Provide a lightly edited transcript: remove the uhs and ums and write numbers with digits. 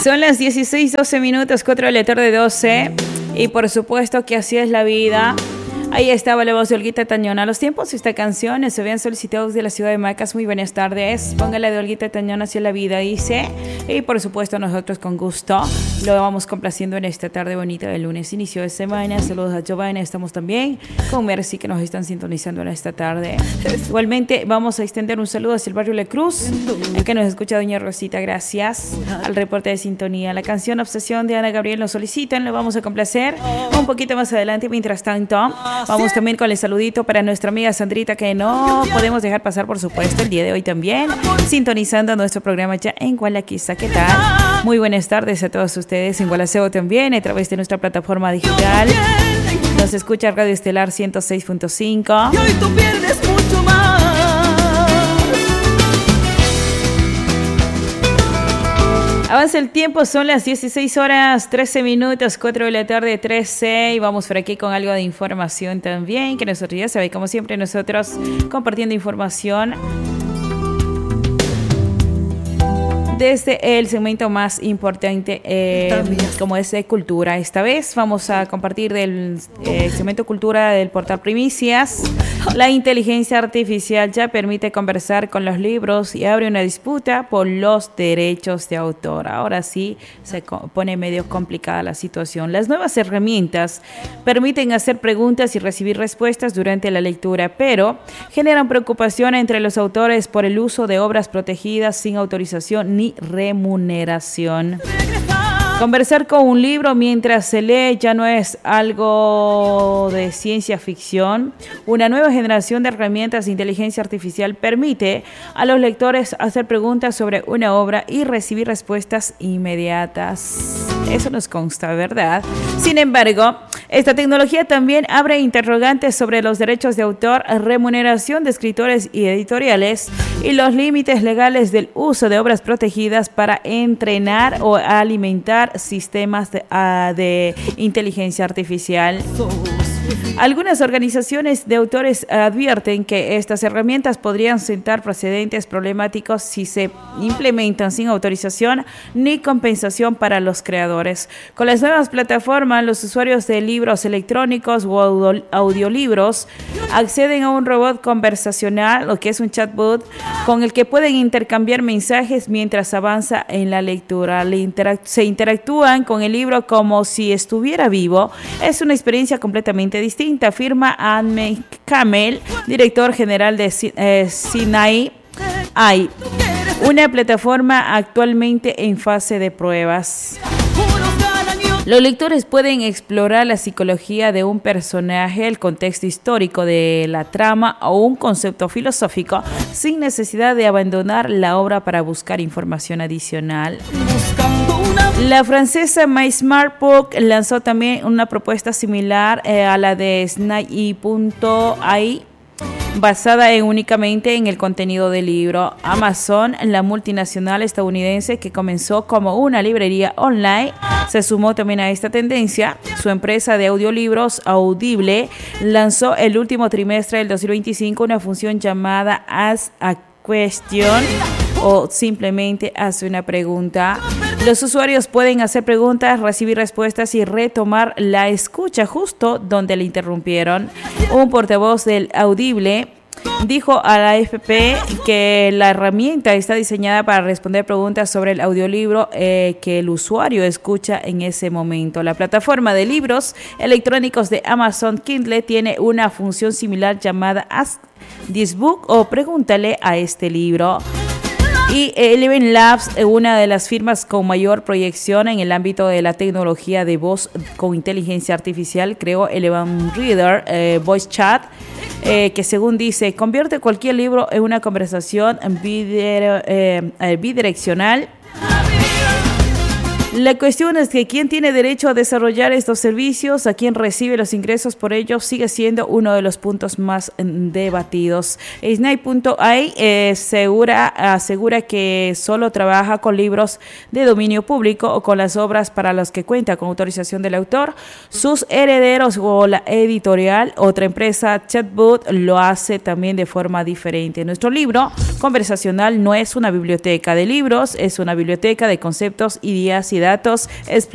Son las 16:12 minutos, 4 de la tarde 12. Y por supuesto que así es la vida. Ahí estaba la voz de Olguita Tañona. Los tiempos de esta canción se habían solicitado desde la ciudad de Macas. Muy buenas tardes. Póngala de Olguita Tañona, así es la vida, dice. Y por supuesto nosotros con gusto lo vamos complaciendo en esta tarde bonita de lunes, inicio de semana. Saludos a Giovanna. Estamos también con Mercy, que nos están sintonizando en esta tarde. Igualmente vamos a extender un saludo hacia el barrio La Cruz, el que nos escucha doña Rosita. Gracias al reporte de sintonía. La canción Obsesión de Ana Gabriel nos solicitan. Lo vamos a complacer un poquito más adelante. Mientras tanto, vamos también con el saludito para nuestra amiga Sandrita, que no podemos dejar pasar, por supuesto, el día de hoy también, sintonizando nuestro programa ya en Gualaquiza. ¿Qué tal? Muy buenas tardes a todos ustedes en Gualaceo también, a través de nuestra plataforma digital. Nos escucha Radio Estelar 106.5. Y hoy tú pierdes mucho más. Avanza el tiempo, son las 16 horas 13 minutos, 4 de la tarde 13, y vamos por aquí con algo de información también, que nosotros ya saben, como siempre nosotros compartiendo información desde el segmento más importante, como es de cultura. Esta vez vamos a compartir del segmento cultura del portal Primicias. La inteligencia artificial ya permite conversar con los libros y abre una disputa por los derechos de autor. Ahora sí se pone medio complicada la situación. Las nuevas herramientas permiten hacer preguntas y recibir respuestas durante la lectura, pero generan preocupación entre los autores por el uso de obras protegidas sin autorización ni remuneración. Conversar con un libro mientras se lee ya no es algo de ciencia ficción. Una nueva generación de herramientas de inteligencia artificial permite a los lectores hacer preguntas sobre una obra y recibir respuestas inmediatas. Eso nos consta, ¿verdad? Sin embargo, esta tecnología también abre interrogantes sobre los derechos de autor, remuneración de escritores y editoriales y los límites legales del uso de obras protegidas para entrenar o alimentar sistemas de inteligencia artificial. Algunas organizaciones de autores advierten que estas herramientas podrían sentar precedentes problemáticos si se implementan sin autorización ni compensación para los creadores. Con las nuevas plataformas, los usuarios de libros electrónicos o audiolibros acceden a un robot conversacional, o que es un chatbot, con el que pueden intercambiar mensajes mientras avanza en la lectura. Se interactúan con el libro como si estuviera vivo. Es una experiencia completamente distinta, afirma Anne Camel, director general de Sinai AI, una plataforma actualmente en fase de pruebas. Los lectores pueden explorar la psicología de un personaje, el contexto histórico de la trama o un concepto filosófico sin necesidad de abandonar la obra para buscar información adicional. La francesa MySmartBook lanzó también una propuesta similar a la de Snai.ai, basada únicamente en el contenido del libro. Amazon, la multinacional estadounidense que comenzó como una librería online, se sumó también a esta tendencia. Su empresa de audiolibros Audible lanzó el último trimestre del 2025 una función llamada Ask a Question, o simplemente hace una pregunta. Los usuarios pueden hacer preguntas, recibir respuestas y retomar la escucha justo donde le interrumpieron. Un portavoz del Audible dijo a la AFP que la herramienta está diseñada para responder preguntas sobre el audiolibro que el usuario escucha en ese momento. La plataforma de libros electrónicos de Amazon Kindle tiene una función similar llamada Ask This Book, o pregúntale a este libro. Y Eleven Labs, una de las firmas con mayor proyección en el ámbito de la tecnología de voz con inteligencia artificial, creó Eleven Reader Voice Chat, que según dice, convierte cualquier libro en una conversación bidireccional La cuestión es que quién tiene derecho a desarrollar estos servicios, a quién recibe los ingresos por ellos, sigue siendo uno de los puntos más debatidos. Snai.ai asegura que solo trabaja con libros de dominio público o con las obras para las que cuenta con autorización del autor, sus herederos o la editorial. Otra empresa, Chatbot, lo hace también de forma diferente. Nuestro libro conversacional no es una biblioteca de libros, es una biblioteca de conceptos, ideas y datos,